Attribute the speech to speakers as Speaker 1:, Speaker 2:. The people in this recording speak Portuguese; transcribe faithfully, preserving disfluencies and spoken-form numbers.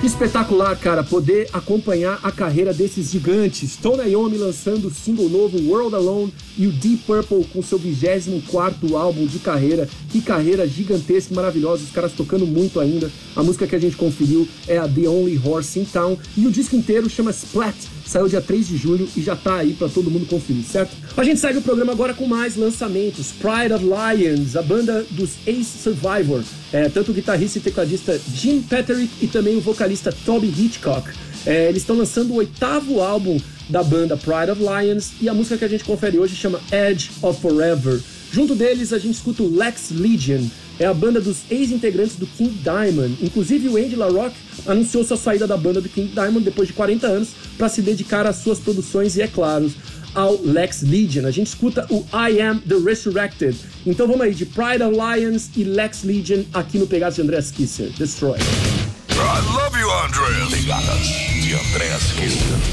Speaker 1: Espetacular, cara, poder acompanhar a carreira desses gigantes. Tony Iommi lançando o single novo World Alone e o Deep Purple com seu vigésimo quarto álbum de carreira. Que carreira gigantesca e maravilhosa, os caras tocando muito ainda. A música que a gente conferiu é a The Only Horse in Town e o disco inteiro chama Splat. Saiu dia três de julho e já tá aí pra todo mundo conferir, certo? A gente segue o programa agora com mais lançamentos. Pride of Lions, a banda dos Ace Survivor. É, tanto o guitarrista e tecladista Jim Patrick e também o vocalista Toby Hitchcock. É, eles estão lançando o oitavo álbum da banda Pride of Lions e a música que a gente confere hoje chama Edge of Forever. Junto deles a gente escuta o Lex Legion. É a banda dos ex-integrantes do King Diamond. Inclusive o Andy LaRocque anunciou sua saída da banda do King Diamond depois de quarenta anos para se dedicar às suas produções e, é claro, ao Lex Legion. A gente escuta o I Am The Resurrected. Então vamos aí, de Pride of Lions e Lex Legion aqui no Pegadas de Andreas Kisser. Destroy.
Speaker 2: I love you, Andreas. Pegadas de Andreas Kisser.